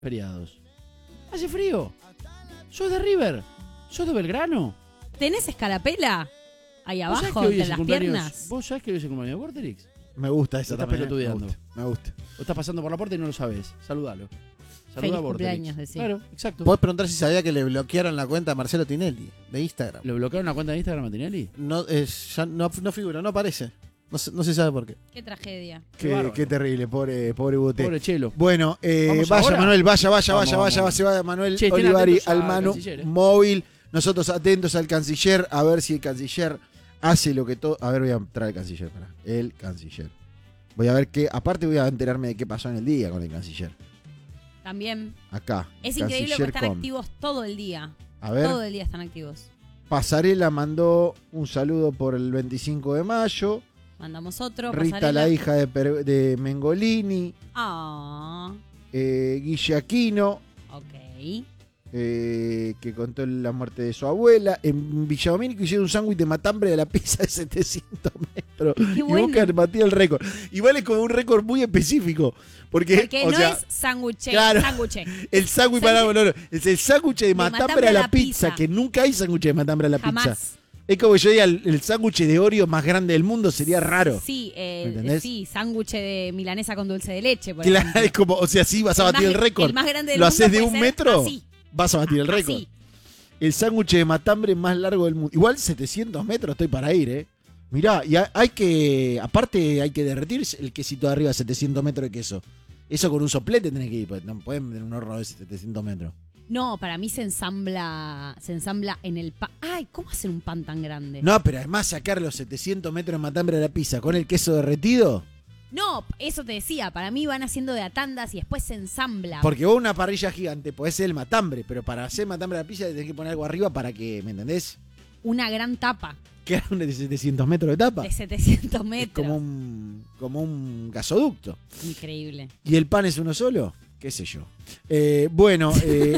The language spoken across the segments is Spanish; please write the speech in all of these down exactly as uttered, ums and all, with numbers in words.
Feriados. Hace frío. ¿Sos de River? ¿Sos de Belgrano? ¿Tenés escarapela? Ahí ¿Vos sabés abajo, que hoy entre es el las cumpleaños- piernas. ¿Vos sabés que hoy es el cumpleaños de Vorterix? Me gusta eso Estás también. ¿eh? Me pelotudeando. gusta, me gusta. O estás pasando por la puerta y no lo sabés. Saludalo. Saluda Feliz a Vorterix. cumpleaños, decí. Claro, exacto. ¿Podés preguntar si sabía que le bloquearon la cuenta a Marcelo Tinelli de Instagram? ¿Le bloquearon la cuenta de Instagram a Tinelli? No, es, ya no, no figura, no aparece. No se, no se sabe por qué. Qué tragedia. Qué Qué, bárbaro. qué terrible, pobre, pobre Boté. Pobre Chelo. Bueno, eh, ¿Vamos vaya ahora? Manuel, vaya, vaya, Vamos, vaya, vamos. vaya, se va Manuel Che, estén Olivari atentos al al mano canciller, eh. móvil. Nosotros atentos al canciller, a ver si el canciller hace lo que todo. A ver, voy a entrar al canciller, para. El canciller. Voy a ver qué. Aparte, voy a enterarme de qué pasó en el día con el canciller. También. Acá. Es increíble que están canciller punto com. activos todo el día. A ver. Todo el día están activos. Pasarela mandó un saludo por el veinticinco de mayo. Mandamos otro. Rita, pasarela. la hija de, Per- de Mengolini. Ah, Eh, Guille Aquino. ok. Eh, que contó la muerte de su abuela. En Villadomínico hicieron un sándwich de matambre de la pizza de setecientos metros. Y bueno. buscan batía el récord. Igual es como un récord muy específico. Porque, Porque o no sea, es sándwich. claro. Sándwich. el sándwich para no, no, no, es el sándwich de matambre, a la, pizza, pizza. que nunca hay sándwich de matambre a la pizza. Jamás. Es como yo diga, el, el sándwich de Oreo más grande del mundo sería raro. Sí, eh, ¿Me entendés? sí, sándwich de milanesa con dulce de leche, por Claro, ejemplo. es como, o sea, sí vas a El batir más- el récord. el más grande del ¿Lo mundo haces de puede un ser metro? así. Vas a batir el récord. Así. El sándwich de matambre más largo del mundo. Igual setecientos metros estoy para ir, ¿eh? Mirá, y hay que, aparte hay que derretir el quesito de arriba de setecientos metros de queso. Eso con un soplete tenés que ir, porque no pueden tener un horno de setecientos metros. No, para mí se ensambla, se ensambla en el pan. Ay, ¿cómo hacer un pan tan grande? No, pero además sacar los setecientos metros de matambre de la pizza con el queso derretido. No, eso te decía, para mí van haciendo de a tandas y después se ensambla. Porque vos una parrilla gigante podés ser el matambre, pero para hacer matambre de la pizza tenés que poner algo arriba para que, ¿me entendés? Una gran tapa Que era una de setecientos metros de tapa. de setecientos Es metros. como un, como un gasoducto. Increíble. ¿Y el pan es uno solo? ¿Qué sé yo? Eh, bueno,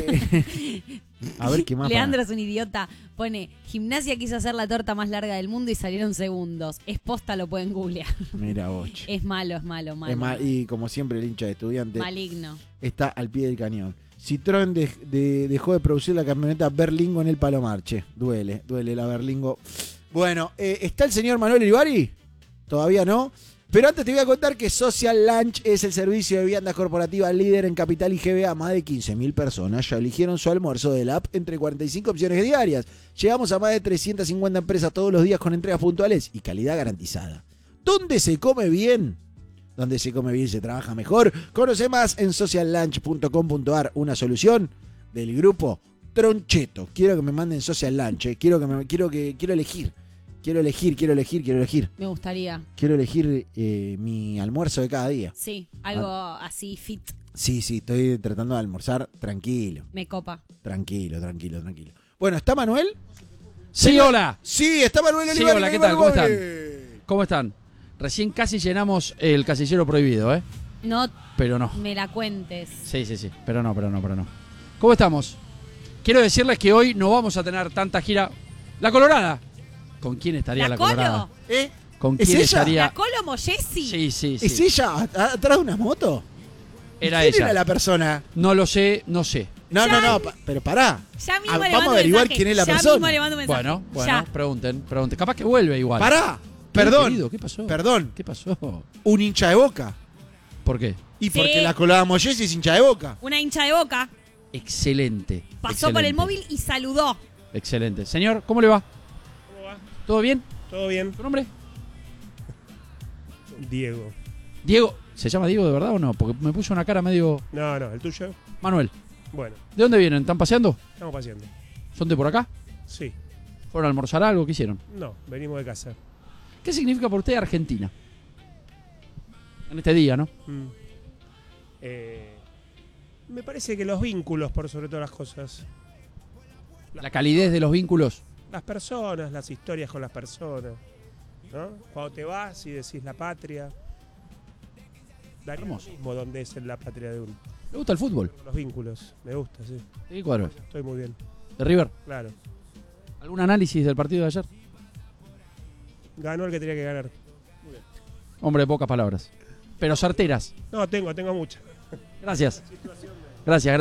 eh, a ver qué más. Leandro es un idiota. Pone, Gimnasia quiso hacer la torta más larga del mundo y salieron segundos. Es posta, lo pueden googlear. Mira, vos. che. Es malo, es malo, malo. Es ma- y como siempre el hincha de estudiante Maligno. está al pie del cañón. Citroën de- de- dejó de producir la camioneta Berlingo en el Palomar. Che, duele, duele la Berlingo. Bueno, eh, ¿está el señor Manuel Olivari? Todavía no. Pero antes te voy a contar que Social Lunch es el servicio de viandas corporativas líder en Capital y G B A. Más de quince mil personas ya eligieron su almuerzo de la app entre cuarenta y cinco opciones diarias. Llegamos a más de trescientas cincuenta empresas todos los días con entregas puntuales y calidad garantizada. ¿Dónde se come bien? Donde se come bien se trabaja mejor. Conoce más en social lunch punto com punto a r, una solución del grupo Troncheto. Quiero que me manden Social Lunch, eh. quiero que me, quiero que quiero elegir. Quiero elegir, quiero elegir, quiero elegir. Me gustaría. Quiero elegir eh, mi almuerzo de cada día. Sí, algo así fit. Sí, sí, estoy tratando de almorzar tranquilo, Me copa. tranquilo, tranquilo, tranquilo. Bueno, ¿está Manuel? Sí, hola. Sí, está Manuel Sí, Olivari. hola, ¿qué Manuel tal? ¿Cómo están? Olivari. ¿Cómo están? Recién casi llenamos el casillero prohibido, ¿eh? No Pero no. me la cuentes. Sí, sí, sí. Pero no, pero no, pero no. ¿Cómo estamos? Quiero decirles que hoy no vamos a tener tanta gira. La Colorada. ¿Con quién estaría ¿La la, Colo? Colorada? ¿Eh? ¿Con ¿Es quién ella? estaría? ¿La Colo Moyesi? Sí, sí, sí. ¿Es ella a- atrás de una moto? Era ¿Quién ella. era la persona? No lo sé, no sé. No, Ya- no, no, pa- pero pará. Ya mismo Ah, le vamos mando a averiguar mensaje. quién es la ya persona. mismo le mando mensaje. Bueno, bueno, Ya. pregunten, pregunten. Capaz que vuelve igual. Pará. ¿Qué, Perdón. querido? ¿Qué pasó? Perdón. ¿Qué pasó? Un hincha de Boca. ¿Por qué? Y Sí. porque la colada Moyesi es hincha de Boca. Una hincha de Boca Excelente. pasó por el excelente. móvil y saludó. Excelente. Señor, ¿cómo le va? ¿Cómo va? ¿Todo bien? ¿Todo bien? ¿Su nombre? Diego. Diego. ¿Se llama Diego de verdad o no? Porque me puso una cara medio... No, no, ¿el tuyo? Manuel. Bueno, ¿De dónde vienen? ¿Están paseando? estamos paseando. ¿Son de por acá? Sí. ¿Fueron a almorzar algo? ¿Qué hicieron? No, venimos de casa. ¿Qué significa por usted Argentina? En este día, ¿no? Mm. Eh, me parece que los vínculos, por sobre todas las cosas. La calidez de los vínculos. Las personas, las historias con las personas. ¿No? Cuando te vas y decís la patria. Daría lo Hermoso. mismo donde es en la patria de uno. ¿Le gusta el fútbol? Los vínculos, me gusta, sí. ¿De qué cuadro es? Estoy muy bien, ¿De River? claro. ¿Algún análisis del partido de ayer? Ganó el que tenía que ganar. Hombre de pocas palabras. Pero certeras. No, tengo, tengo muchas. Gracias. Gracias, gracias.